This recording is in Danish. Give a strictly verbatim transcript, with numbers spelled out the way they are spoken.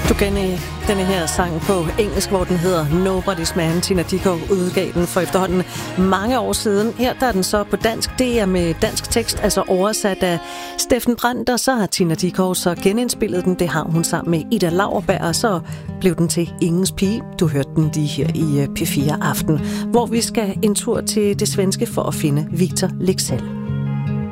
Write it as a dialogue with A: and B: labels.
A: Du kender denne her sang på engelsk, hvor den hedder Nobody's Man. Tina Dickow udgav den for efterhånden mange år siden. Her der er den så på dansk. Det er med dansk tekst, altså oversat af Steffen Brandt, og så har Tina Dickow så genindspillet den. Det har hun sammen med Ida Lauerberg, og så blev den til Ingens Pige. Du hørte den lige her i P fire Aften, hvor vi skal en tur til det svenske for at finde Victor Leksell.